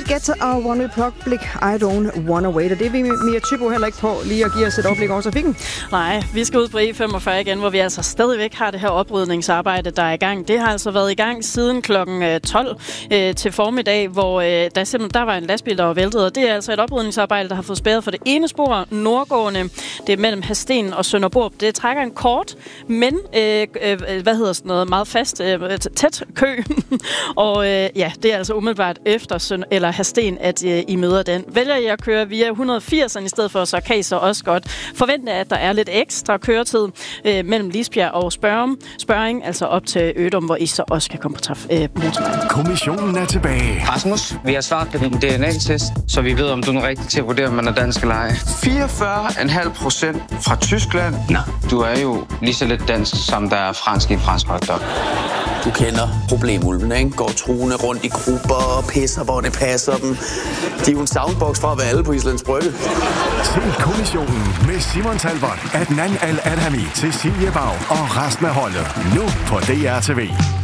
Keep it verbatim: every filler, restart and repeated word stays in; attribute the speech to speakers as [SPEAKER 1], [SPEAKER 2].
[SPEAKER 1] Get og One Republic, I Don't Wanna Wait. Og det er vi Mia Thybo heller ikke på lige at give os et opblik over trafikken.
[SPEAKER 2] Nej, vi skal ud på E femogfyrre igen, hvor vi altså stadigvæk har det her oprydningsarbejde, der er i gang. Det har altså været i gang siden klokken tolv øh, til formiddag, hvor øh, der simpelthen der var en lastbil, der var væltet. Og det er altså et oprydningsarbejde, der har fået spærret for det ene spor, nordgående. Det er mellem Hadsten og Sønderborg. Det trækker en kort, men øh, øh, hvad hedder sådan noget, meget fast, øh, tæt kø. og øh, ja, det er altså umiddelbart efter Søn- eller Hadsten, at øh, I møder den. Vælger I at køre via et hundrede og firs i stedet for, så kan I så også godt forvente, at der er lidt ekstra køretid øh, mellem Lisbjerg og Spørgen, Spørring, altså op til Ødum, hvor I så også kan komme på traf- øh, motorvejen.
[SPEAKER 3] Kommissionen er tilbage.
[SPEAKER 4] Rasmus, vi har svaret på din D N A-test, så vi ved, om du er rigtig til at vurdere, om man er dansk eller ej. fireogfyrre komma fem procent fra Tyskland. Nej, du er jo lige så lidt dansk, som der er fransk i en fransk hotdog.
[SPEAKER 5] Du kender problemulven, ikke? Går truende rundt i grupper og pisser, hvor det passer dem. De er jo en soundbox fra at være alle på Islands Brygge.
[SPEAKER 3] Se Kommissionen med Simon Talbot, Adnan Al-Adhami, Cecilie Bag og resten af holdet. Nu på D R T V.